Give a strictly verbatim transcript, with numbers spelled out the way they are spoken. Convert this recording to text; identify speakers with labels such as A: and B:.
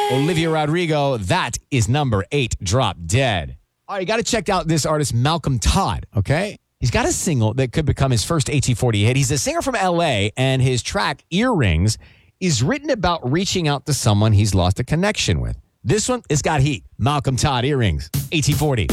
A: Olivia Rodrigo, that is number eight, Drop Dead. All right, you got to check out this artist, Malcolm Todd, okay? He's got a single that could become his first A T forty hit. He's a singer from L A, and his track, Earrings, is written about reaching out to someone he's lost a connection with. This one, it's got heat. Malcolm Todd, Earrings, A T forty.